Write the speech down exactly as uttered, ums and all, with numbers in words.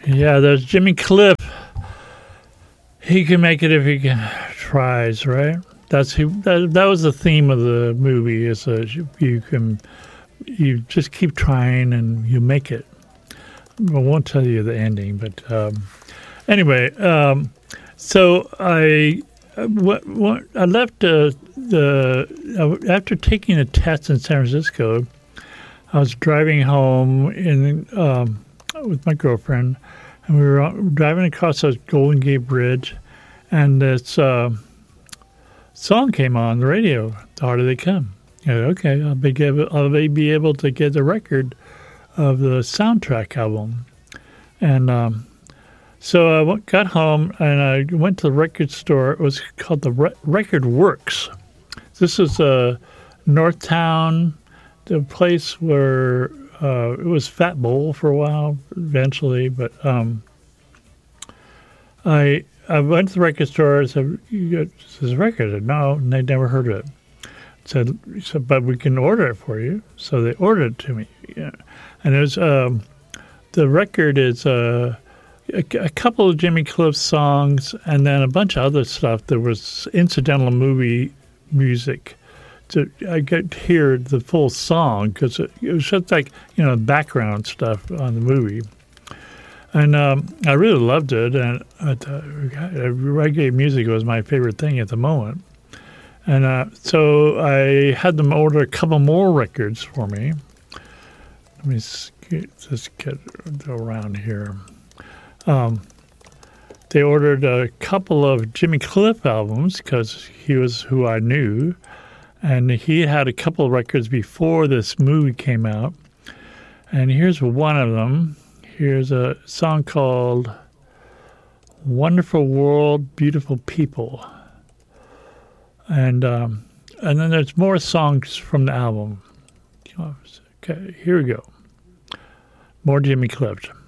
Yeah, there's Jimmy Cliff. He can make it if he can, tries, right? That's who. That, that was the theme of the movie. Is that you, you can, you just keep trying and you make it. I won't tell you the ending, but um, anyway. Um, so I, what, what I left uh, the after taking a test in San Francisco. I was driving home in um, with my girlfriend, and we were driving across the Golden Gate Bridge, and this uh, song came on the radio, "The Harder They Come." I said, okay, I'll be, able, I'll be able to get the record of the soundtrack album. And um, so I went, got home, and I went to the record store. It was called the Re- Record Works. This is uh, Northtown, the place where uh, it was Fat Bowl for a while, eventually. But um, I I went to the record store and said, "You got this record?" I said, "No," and they'd never heard of it. I said, said, "But we can order it for you." So they ordered it to me. Yeah. And it was um, the record is uh, a, a couple of Jimmy Cliff songs and then a bunch of other stuff. There was incidental movie music. To, I could hear the full song because it, it was just like, you know, background stuff on the movie. And um, I really loved it. And uh, reggae music was my favorite thing at the moment. And uh, so I had them order a couple more records for me. Let me get, just get around here. Um, they ordered a couple of Jimmy Cliff albums because he was who I knew. And he had a couple of records before this movie came out. And here's one of them. Here's a song called Wonderful World, Beautiful People. And um, and then there's more songs from the album. Okay, here we go. More Jimmy Cliff.